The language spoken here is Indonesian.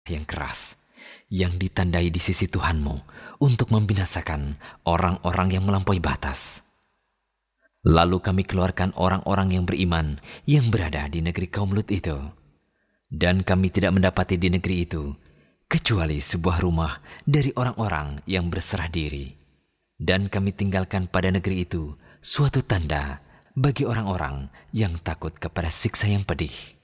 yang keras yang ditandai di sisi Tuhanmu untuk membinasakan orang-orang yang melampaui batas. Lalu kami keluarkan orang-orang yang beriman yang berada di negeri kaum Lut itu. Dan kami tidak mendapati di negeri itu kecuali sebuah rumah dari orang-orang yang berserah diri. Dan kami tinggalkan pada negeri itu suatu tanda bagi orang-orang yang takut kepada siksa yang pedih.